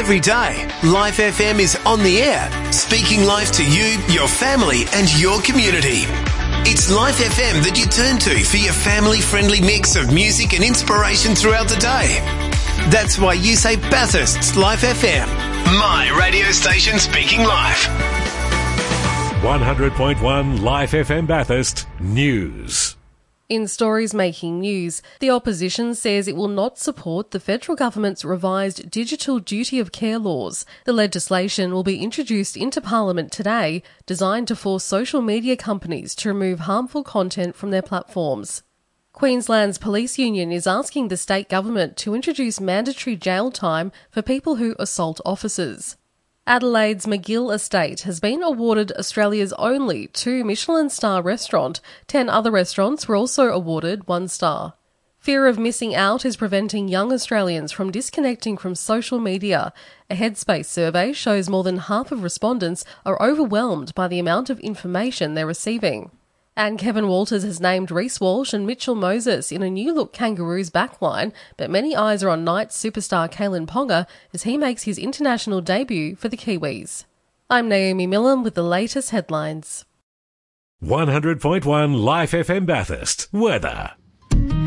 Every day, Life FM is on the air, speaking life to you, your family and your community. It's Life FM that you turn to for your family-friendly mix of music and inspiration throughout the day. That's why you say Bathurst's Life FM, my radio station speaking life. 100.1 Life FM Bathurst News. In stories making news, the opposition says it will not support the federal government's revised digital duty of care laws. The legislation will be introduced into Parliament today, designed to force social media companies to remove harmful content from their platforms. Queensland's police union is asking the state government to introduce mandatory jail time for people who assault officers. Adelaide's McGill Estate has been awarded Australia's only 2 Michelin star restaurant. 10 other restaurants were also awarded 1 star. Fear of missing out is preventing young Australians from disconnecting from social media. A Headspace survey shows more than half of respondents are overwhelmed by the amount of information they're receiving. And Kevin Walters has named Reece Walsh and Mitchell Moses in a new-look Kangaroos backline, but many eyes are on Knights superstar Kalen Ponga as he makes his international debut for the Kiwis. I'm Naomi Millen with the latest headlines. 100.1 Life FM Bathurst. Weather.